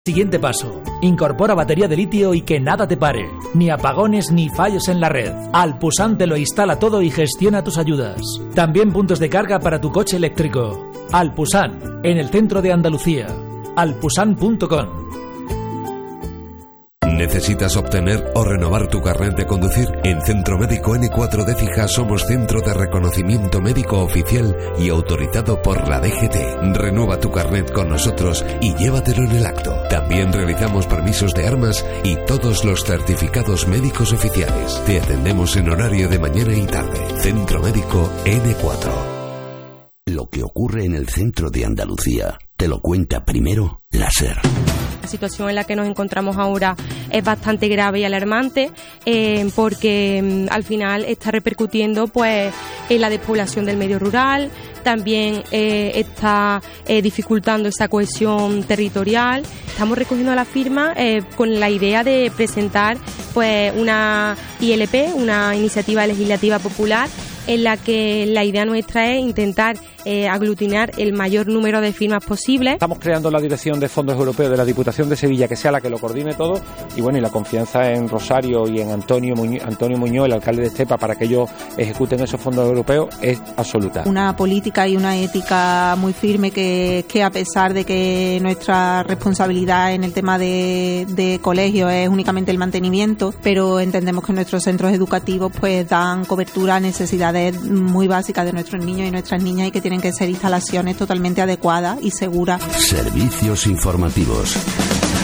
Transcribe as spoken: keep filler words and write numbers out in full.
Siguiente paso. Incorpora batería de litio y que nada te pare. Ni apagones ni fallos en la red. Alpusan te lo instala todo y gestiona tus ayudas. También puntos de carga para tu coche eléctrico. Alpusan, en el centro de Andalucía. alpusan punto com. ¿Necesitas obtener o renovar tu carnet de conducir? En Centro Médico N cuatro de Fija somos centro de reconocimiento médico oficial y autorizado por la D G T. Renueva tu carnet con nosotros y llévatelo en el acto. También realizamos permisos de armas y todos los certificados médicos oficiales. Te atendemos en horario de mañana y tarde. Centro Médico N cuatro. Lo que ocurre en el centro de Andalucía te lo cuenta primero la SER. La situación en la que nos encontramos ahora es bastante grave y alarmante eh, porque mm, al final está repercutiendo pues en la despoblación del medio rural, también eh, está eh, dificultando esa cohesión territorial. Estamos recogiendo la firma eh, con la idea de presentar pues una I L P, una iniciativa legislativa popular, en la que la idea nuestra es intentar eh, aglutinar el mayor número de firmas posible. Estamos creando la dirección de fondos europeos de la Diputación de Sevilla, que sea la que lo coordine todo, y bueno, y la confianza en Rosario y en Antonio Muñoz, Antonio Muñoz, el alcalde de Estepa, para que ellos ejecuten esos fondos europeos es absoluta. Una política y una ética muy firme que, que a pesar de que nuestra responsabilidad en el tema de, de colegio es únicamente el mantenimiento, pero entendemos que nuestros centros educativos pues dan cobertura a necesidades muy básicas de nuestros niños y nuestras niñas y que tienen que ser instalaciones totalmente adecuadas y seguras. Servicios informativos.